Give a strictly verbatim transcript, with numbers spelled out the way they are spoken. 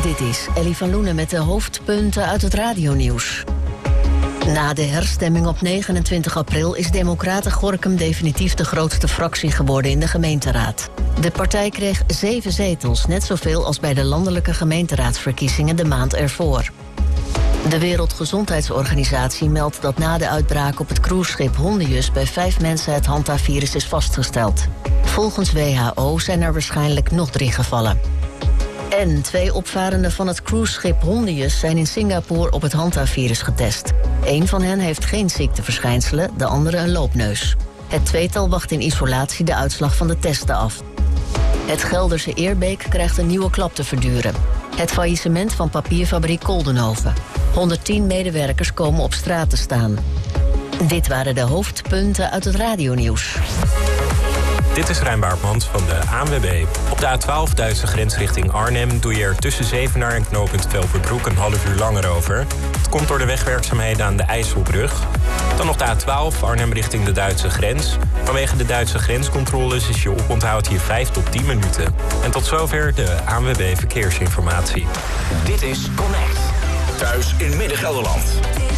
Dit is Ellie van Loenen met de hoofdpunten uit het radionieuws. Na de herstemming op negenentwintig april is Democraten Gorinchem definitief de grootste fractie geworden in de gemeenteraad. De partij kreeg zeven zetels, net zoveel als bij de landelijke gemeenteraadsverkiezingen de maand ervoor. De Wereldgezondheidsorganisatie meldt dat na de uitbraak op het cruiseschip Hondius bij vijf mensen het Hanta-virus is vastgesteld. Volgens W H O zijn er waarschijnlijk nog drie gevallen. En twee opvarenden van het cruiseschip Hondius zijn in Singapore op het Hanta-virus getest. Eén van hen heeft geen ziekteverschijnselen, de andere een loopneus. Het tweetal wacht in isolatie de uitslag van de testen af. Het Gelderse Eerbeek krijgt een nieuwe klap te verduren. Het faillissement van papierfabriek Koldenhoven. honderdtien medewerkers komen op straat te staan. Dit waren de hoofdpunten uit het radionieuws. Dit is Rijn Baartmans van de A N W B. Op de A twaalf Duitse grens richting Arnhem doe je er tussen Zevenaar en knooppunt Velperbroek een half uur langer over. Het komt door de wegwerkzaamheden aan de IJsselbrug. Dan nog de A twaalf Arnhem richting de Duitse grens. Vanwege de Duitse grenscontroles is je oponthoud hier vijf tot tien minuten. En tot zover de A N W B Verkeersinformatie. Dit is Connect. Thuis in Midden-Gelderland.